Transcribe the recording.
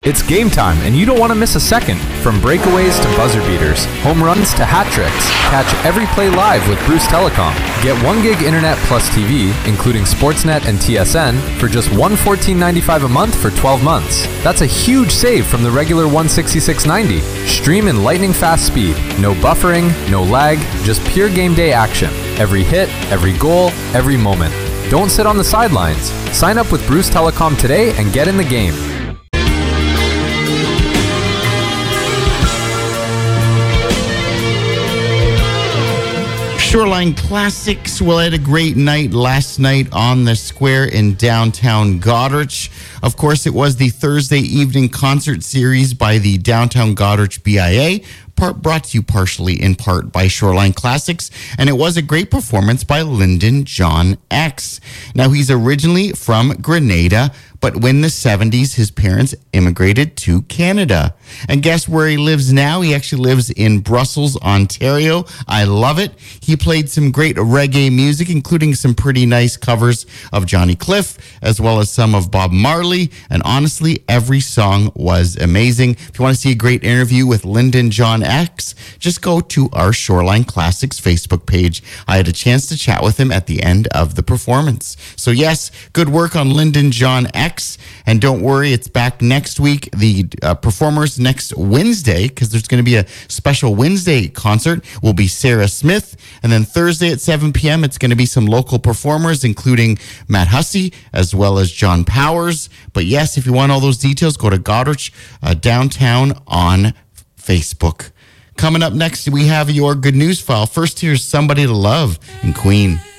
It's game time, and you don't want to miss a second. From breakaways to buzzer beaters, home runs to hat tricks, catch every play live with Bruce Telecom. Get 1 gig internet plus TV, including Sportsnet and TSN, for just $114.95 a month for 12 months. That's a huge save from the regular $166.90. Stream in lightning fast speed. No buffering, no lag, just pure game day action. Every hit, every goal, every moment. Don't sit on the sidelines. Sign up with Bruce Telecom today and get in the game. Shoreline Classics. Well, I had a great night last night on the square in downtown Goderich. Of course, it was the Thursday evening concert series by the Downtown Goderich BIA, brought to you partially in part by Shoreline Classics, and it was a great performance by Lyndon John X. Now, he's originally from Grenada, but in the 70s, his parents immigrated to Canada. And guess where he lives now? He actually lives in Brussels, Ontario. I love it. He played some great reggae music, including some pretty nice covers of Johnny Cliff, as well as some of Bob Marley. And honestly, every song was amazing. If you want to see a great interview with Lyndon John X, just go to our Shoreline Classics Facebook page. I had a chance to chat with him at the end of the performance. So yes, good work on Lyndon John X. And don't worry, it's back next week. The performers next Wednesday, because there's going to be a special Wednesday concert, will be Sarah Smith. And then Thursday at 7 p.m., it's going to be some local performers, including Matt Hussey, as well as John Powers. But yes, if you want all those details, go to Goderich Downtown on Facebook. Coming up next, we have your good news file. First, here's Somebody to Love in Queen.